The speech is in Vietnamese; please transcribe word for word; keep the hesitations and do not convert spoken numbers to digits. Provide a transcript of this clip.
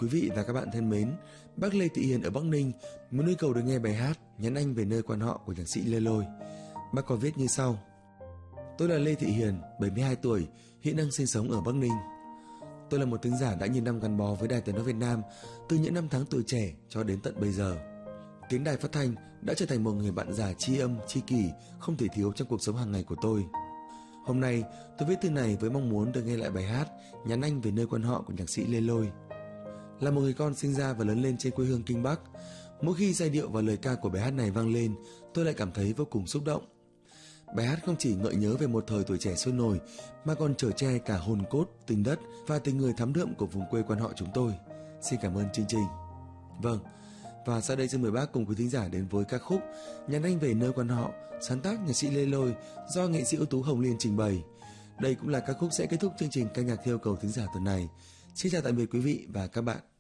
Quý vị và các bạn thân mến, bác Lê Thị Hiền ở Bắc Ninh muốn yêu cầu được nghe bài hát Nhắn Anh Về Nơi Quan Họ của nhạc sĩ Lê Lôi. Bác có viết như sau: Tôi là Lê Thị Hiền, bảy mươi hai tuổi, hiện đang sinh sống ở Bắc Ninh. Tôi là một thính giả đã nhiều năm gắn bó với Đài Tiếng nói Việt Nam, từ những năm tháng tuổi trẻ cho đến tận bây giờ. Tiếng đài phát thanh đã trở thành một người bạn già tri âm, tri kỷ không thể thiếu trong cuộc sống hàng ngày của tôi. Hôm nay, tôi viết thư này với mong muốn được nghe lại bài hát Nhắn Anh Về Nơi Quan Họ của nhạc sĩ Lê Lôi. Là một người con sinh ra và lớn lên trên quê hương Kinh Bắc, mỗi khi giai điệu và lời ca của bài hát này vang lên, tôi lại cảm thấy vô cùng xúc động. Bài hát không chỉ gợi nhớ về một thời tuổi trẻ sôi nổi, mà còn chở che cả hồn cốt, tình đất và tình người thắm đượm của vùng quê quan họ chúng tôi. Xin cảm ơn chương trình. Vâng, và sau đây xin mời bác cùng quý thính giả đến với ca khúc Nhắn Anh Về Nơi Quan Họ, sáng tác nhạc sĩ Lê Lôi do nghệ sĩ ưu tú Hồng Liên trình bày. Đây cũng là ca khúc sẽ kết thúc chương trình ca nhạc theo cầu thính giả tuần này. Xin chào tạm biệt quý vị và các bạn.